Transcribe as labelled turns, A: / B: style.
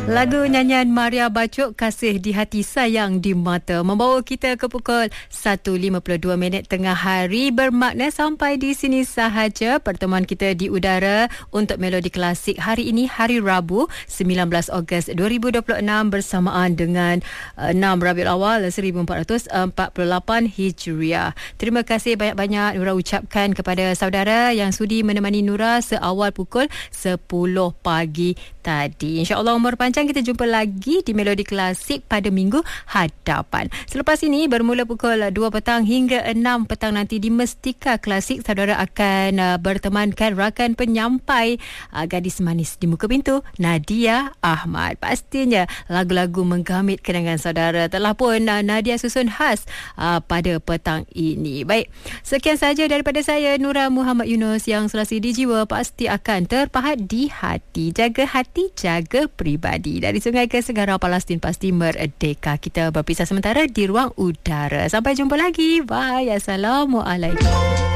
A: Lagu nyanyian Maria Bacok, Kasih di Hati Sayang di Mata, membawa kita ke pukul 1.52 tengah hari. Bermakna sampai di sini sahaja pertemuan kita di udara untuk Melodi Klasik hari ini, hari Rabu 19 Ogos 2026 bersamaan dengan 6 Rabiul Awal 1448 Hijriah. Terima kasih banyak-banyak Nura ucapkan kepada saudara yang sudi menemani Nura seawal pukul 10 pagi tadi. InsyaAllah umur panjang, kita jumpa lagi di Melodi Klasik pada minggu hadapan. Selepas ini bermula pukul 2 petang hingga 6 petang nanti di Mestika Klasik, saudara akan bertemankan rakan penyampai gadis manis di muka pintu, Nadia Ahmad. Pastinya lagu-lagu menggamit kenangan saudara telah pun Nadia susun khas pada petang ini. Baik, sekian saja daripada saya, Nura Muhammad Yunus, yang selasi di jiwa pasti akan terpahat di hati. Jaga hati, jaga pribadi. Dari sungai ke segara, Palestin pasti merdeka. Kita berpisah sementara di ruang udara. Sampai jumpa lagi. Bye. Assalamualaikum.